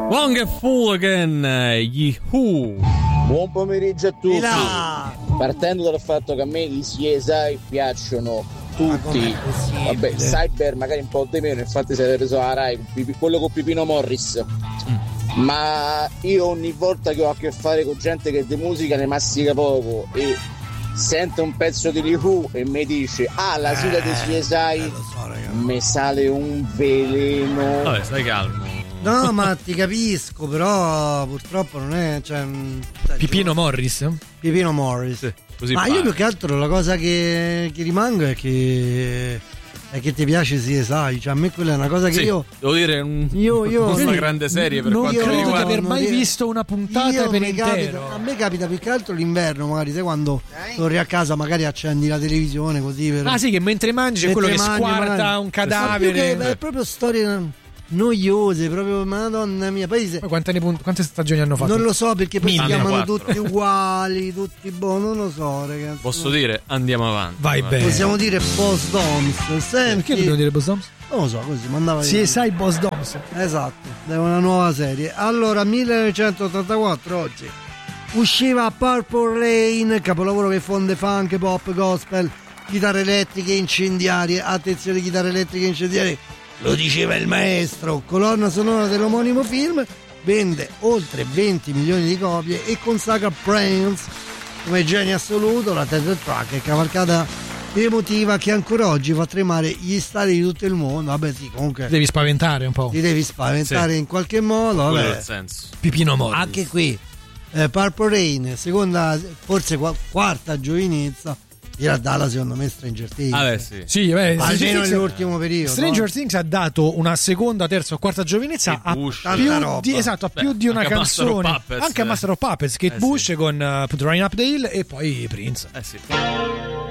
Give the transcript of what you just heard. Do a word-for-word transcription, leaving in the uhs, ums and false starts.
Long e Full Again, gli Who. Buon pomeriggio a tutti. Là. Partendo dal fatto che a me i C S I piacciono tutti, vabbè, Cyber magari un po' di meno, infatti si è preso la Rai, quello con Pipino Morris. Mm. Ma io ogni volta che ho a che fare con gente che di musica ne mastica poco e sente un pezzo di Who e mi dice ah la sigla eh, dei C S I, eh, so, mi sale un veleno. Vabbè, stai calmo. No, ma ti capisco, però purtroppo non è. Cioè, Pipino Morris? Pipino Morris. Sì, così ma pare. Io più che altro la cosa che, che rimango è che. È che ti piace C S I, cioè a me quella è una cosa che sì, io devo dire un, io, io una grande serie per non quanto credo riguarda di aver mai io, visto una puntata per intero. Capita, a me capita più che altro l'inverno, magari sai quando torni a casa magari accendi la televisione così per, ah sì, che mentre mangi c'è quello che mangi, squarta magari, un cadavere, che è proprio storie noiose, proprio madonna mia. Poi ma quante, ne, quante stagioni hanno fatto? Non lo so, perché poi si chiamano quattro. tutti uguali, tutti boh, non lo so, ragazzi. Posso dire andiamo avanti. Vai bene. Possiamo dire Boss Doms. Senti, perché dobbiamo dire Boss Doms? Non lo so, così mandava. C S I Boss Doms. Esatto, è una nuova serie. Allora, millenovecentottantaquattro oggi usciva Purple Rain, capolavoro che fonde funk, pop, gospel, chitarre elettriche incendiarie. Attenzione, chitarre elettriche incendiarie. Lo diceva il maestro, colonna sonora dell'omonimo film, vende oltre venti milioni di copie e consacra Prince come genio assoluto. La title track è cavalcata emotiva che ancora oggi fa tremare gli stadi di tutto il mondo. Vabbè sì, comunque ti devi spaventare un po'. Ti devi spaventare sì. in qualche modo. Vabbè. Senso. Pipino Morris. Anche qui eh, Purple Rain, seconda, forse quarta giovinezza. Era dalla secondo me Stranger Things. Ah beh, sì. Sì, beh, almeno nell'ultimo periodo. Stranger no? Things ha dato una seconda, terza o quarta giovinezza a più, di, esatto, a beh, più di una canzone. Puppets, anche a Master of Puppets, Kate eh, Bush sì. con uh, Running Up the Hill e poi Prince. Eh sì.